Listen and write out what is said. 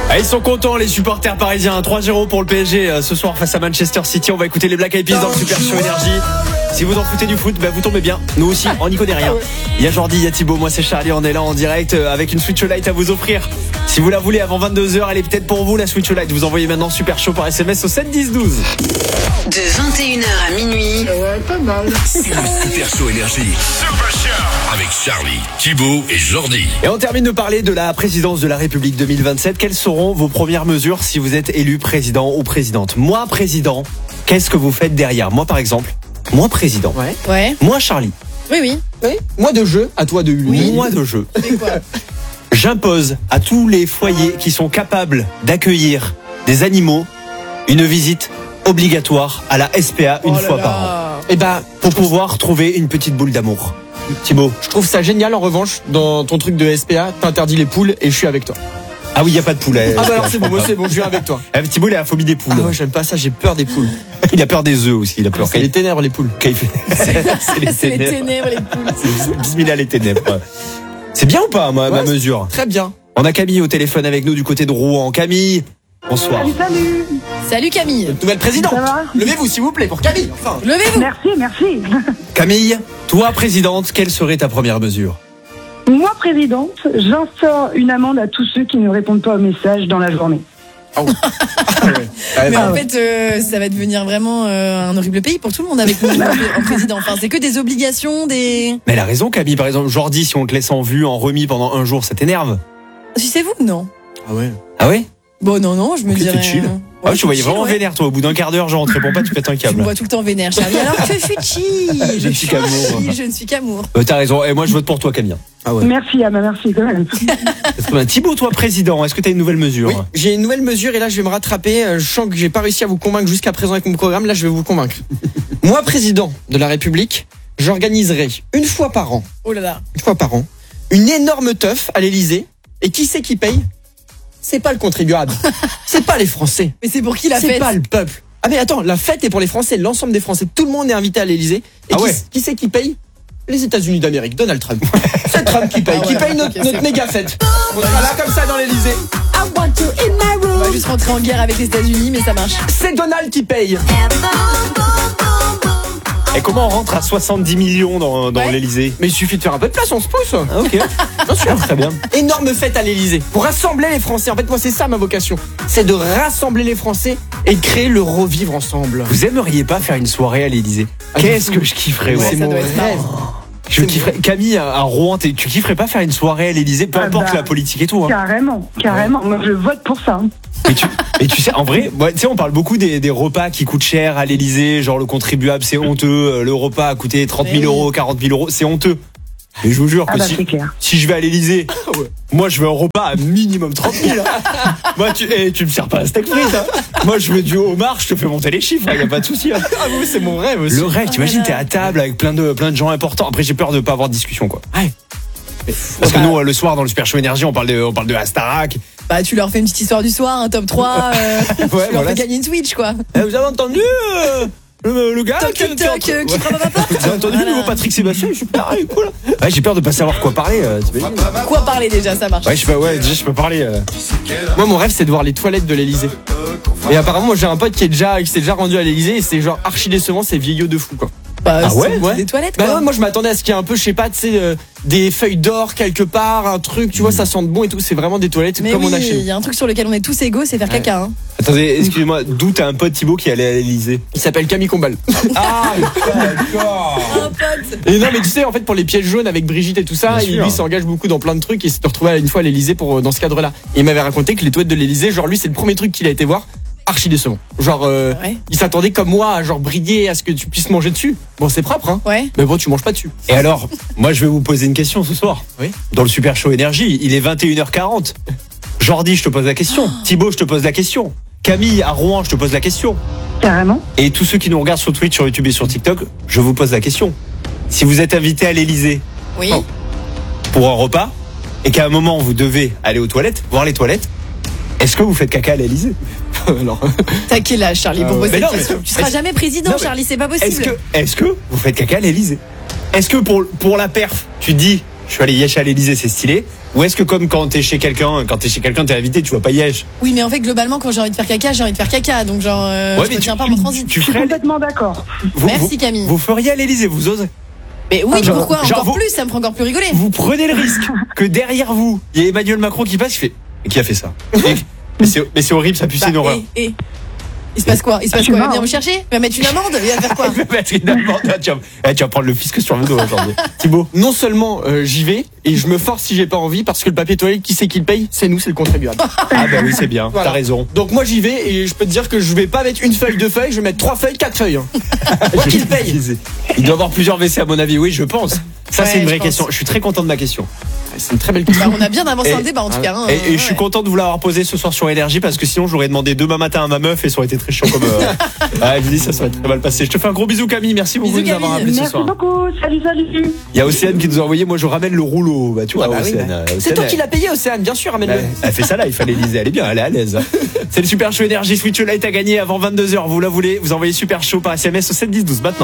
Ah, ils sont contents les supporters parisiens. 3-0 pour le PSG ce soir face à Manchester City. On va écouter les Black Eyed Peas dans le Super Show Énergie. Si vous en foutez du foot, vous tombez bien. Nous aussi, on n'y connaît rien. Il y a Jordi, il y a Thibaut, moi c'est Charlie. On est là en direct avec une Switch Lite à vous offrir. Si vous la voulez avant 22h, elle est peut-être pour vous la Switch Lite. Vous envoyez maintenant Super Show par SMS au 7 10 12. De 21h à minuit. Pas mal. C'est le Super Show Énergie. Super Show avec Charlie, Thibaut et Jordi. Et on termine de parler de la présidence de la République 2027. Quelles seront vos premières mesures si vous êtes élu président ou présidente? Moi, président, qu'est-ce que vous faites derrière? Moi, par exemple, moi, président. Ouais. Moi, Charlie. Oui. Moi de jeu, à toi de Oui. Moi de jeu. C'est quoi? J'impose à tous les foyers qui sont capables d'accueillir des animaux une visite obligatoire à la SPA une fois par an. Et pour pouvoir trouver une petite boule d'amour. Thibaut. je trouve ça génial en revanche, dans ton truc de SPA, t'interdis les poules et je suis avec toi. Ah oui, il n'y a pas de poule. Ah bah alors c'est bon, je viens avec toi. Thibaut, il a la phobie des poules. Ah ouais, j'aime pas ça, j'ai peur des poules. Il a peur des œufs aussi. Il a peur. C'est les ténèbres les poules. C'est les ténèbres, les poules. Bismillah les ténèbres. C'est bien ou pas ma mesure? Très bien. On a Camille au téléphone avec nous du côté de Rouen. Camille, bonsoir. Salut. Salut Camille. Nouvelle présidente. Ça va? Levez-vous s'il vous plaît pour Camille. Enfin. Levez-vous. Merci. Camille, toi présidente, quelle serait ta première mesure? Moi, présidente, j'instaure une amende à tous ceux qui ne répondent pas aux messages dans la journée. Mais en fait, ça va devenir vraiment un horrible pays pour tout le monde avec nous en président. Enfin, c'est que des obligations, des. Mais elle a raison Camille, par exemple, Jordi, si on te laisse en vue, en remis pendant un jour, ça t'énerve? Si c'est vous, non. Ah ouais? Bon, non, je me Ok, dirais. t'es chill. Ouais, tu voyais chill, vraiment ouais. vénère toi, au bout d'un quart d'heure, genre on te répond pas, tu pètes un Tu me câble. vois tout le temps vénère, Charlie. Alors que je suis chill. Je ne suis qu'amour. Je ne suis qu'amour. T'as raison, et moi je vote pour toi Camille. Merci, Amma, merci quand même. Thibaut, toi président, est-ce que t'as une nouvelle mesure? Oui, j'ai une nouvelle mesure et là je vais me rattraper. Je sens que j'ai pas réussi à vous convaincre jusqu'à présent avec mon programme. Là je vais vous convaincre. Moi président de la République, j'organiserai une fois par an, Oh là là. une énorme teuf à l'Elysée. Et qui c'est qui paye? C'est pas le contribuable. C'est pas les Français. Mais c'est pour qui la C'est fête? pas le peuple. Ah mais attends, la fête est pour les Français, l'ensemble des Français. Tout le monde est invité à l'Elysée. Et qui c'est qui paye? Les États-Unis d'Amérique, Donald Trump. C'est Trump qui paye, notre méga fête. On sera là comme ça dans l'Elysée. On va juste rentrer en guerre avec les États-Unis, mais ça marche. C'est Donald qui paye. Et comment on rentre à 70 millions dans l'Elysée? Mais il suffit de faire un peu de place, on se pousse. Ah ok. Bien sûr, très bien. Énorme fête à l'Elysée pour rassembler les Français. En fait, moi, c'est ça ma vocation. C'est de rassembler les Français et de créer le revivre ensemble. Vous aimeriez pas faire une soirée à l'Elysée? Qu'est-ce que je kifferais, Ouais, C'est ça mon doit être rêve. Je kifferais. Camille à Rouen, tu kifferais pas faire une soirée à l'Elysée, peu importe la politique et tout. Carrément. Moi, je vote pour ça. Mais tu sais, en vrai, tu sais, on parle beaucoup des repas qui coûtent cher à l'Elysée, genre le contribuable, c'est honteux. Le repas a coûté 30 000 euros, 40 000 euros, c'est honteux. Mais je vous jure que c'est clair. si je vais à l'Elysée, moi je veux un repas à minimum 30 000. Moi, tu me sers pas un steak frites. Moi je veux du homard, je te fais monter les chiffres, y a pas de souci. Ah oui, c'est mon rêve aussi. Le rêve, t'imagines, t'es à table avec plein de gens importants. Après, j'ai peur de pas avoir de discussion, quoi. Ouais. Parce que nous, le soir, dans le Super Show Énergie, on parle de Astarac. Bah, tu leur fais une petite histoire du soir, un top 3. Tu leur fais gagner une Switch, quoi. Vous avez entendu le gars Toc, toc, toc, qui frappe à ma porte. Vous avez entendu le nouveau Patrick Sébastien? Je suis pareil, cool. Ouais, j'ai peur de pas savoir quoi parler. Quoi parler déjà, ça marche. Ouais, déjà je peux parler. Moi, mon rêve, c'est de voir les toilettes de l'Elysée. Et apparemment, moi, j'ai un pote qui s'est déjà rendu à l'Elysée et c'est genre archi décevant, c'est vieillot de fou, quoi. Bah, Ah ouais c'est des toilettes, Bah quoi. non, moi je m'attendais à ce qu'il y ait un peu, je sais pas, tu sais, des feuilles d'or quelque part, un truc, tu vois, ça sent bon et tout. C'est vraiment des toilettes Mais comme oui, on a chez il nous. y a un truc sur lequel on est tous égaux, c'est faire caca. Hein. Attendez, excusez-moi, d'où t'as un pote Thibaut qui allait à l'Elysée? Il s'appelle Camille Combal. Ah, d'accord. Un pote. Et non, mais tu sais, en fait, pour les pièges jaunes avec Brigitte et tout ça, Bien sûr. lui s'engage beaucoup dans plein de trucs et il s'est retrouvé une fois à l'Elysée pour dans ce cadre-là. Et il m'avait raconté que les toilettes de l'Elysée, genre lui, c'est le premier truc qu'il a été voir. Archi décevant. Genre, Ouais. il s'attendait comme moi à genre briller, à ce que tu puisses manger dessus. Bon, c'est propre, hein. Ouais. Mais bon, tu manges pas dessus. Et alors, moi je vais vous poser une question ce soir. Oui. Dans le Super Show Énergie, il est 21h40. Jordi, je te pose la question. Thibaut, je te pose la question. Camille, à Rouen, je te pose la question. Carrément. Et tous ceux qui nous regardent sur Twitch, sur YouTube et sur TikTok, je vous pose la question. Si vous êtes invité à l'Elysée Oui. pour un repas, et qu'à un moment vous devez aller aux toilettes, voir les toilettes, est-ce que vous faites caca à l'Elysée? Non. T'as quel âge, Charlie, pour poser mais cette non, mais- question? Tu seras jamais président, Non, mais- Charlie, c'est pas possible. Est-ce que vous faites caca à l'Elysée? Est-ce que pour la perf, tu dis je suis allé yesh à l'Elysée, c'est stylé. Ou est-ce que comme quand t'es chez quelqu'un, t'es invité, tu vas pas yesh? Oui, mais en fait, globalement, quand j'ai envie de faire caca, j'ai envie de faire caca. Donc, genre, je retiens pas mon transit. Tu Je suis ferais, complètement d'accord. Merci, Camille. vous feriez à l'Elysée, vous osez? Mais oui, pourquoi genre, encore plus? Ça me fera encore plus rigoler. Vous prenez le risque que derrière vous, il y ait Emmanuel Macron qui passe, qui fait, mais qui a fait ça? Mais c'est horrible, ça pue, c'est une horreur. Il se passe quoi? Il va venir me chercher? Il va mettre une amende? Il va faire quoi? Il va mettre une amende. Tu vas prendre le fisc sur le dos aujourd'hui. Thibaut, non seulement j'y vais et je me force si j'ai pas envie parce que le papier toilette, qui c'est qui le paye? C'est nous, c'est le contribuable. Ah bah oui, c'est bien, Voilà. t'as raison. Donc moi j'y vais et je peux te dire que je vais pas mettre une feuille, 2 feuilles, je vais mettre 3 feuilles, 4 feuilles. Moi qui le paye. Il doit avoir plusieurs WC à mon avis, oui, je pense. Ça, c'est une vraie je pense. question. Je suis très content de ma question. C'est une très belle question. Bah, on a bien avancé un débat en tout cas. Hein, Et je suis content de vous l'avoir posé ce soir sur Énergie parce que sinon j'aurais demandé demain matin à ma meuf et ça aurait été très chiant comme. Je dis ça va être très mal passé. Je te fais un gros bisou Camille, merci beaucoup Bisous, de nous avoir Camille. appelé ce Merci soir. beaucoup. Salut. Il y a Océane qui nous a envoyé, moi je ramène le rouleau. Bah tu vois, Ah bah oui, Océane. bah. C'est Océane, toi qui l'as payé, Océane, bien sûr, amène-le. elle fait ça là, il fallait l'Elysée, elle est bien, elle est à l'aise. C'est le Super Show Énergie Switch Light à gagner avant 22h, vous la voulez, vous envoyez Super Show par SMS au 7 10 12 maintenant.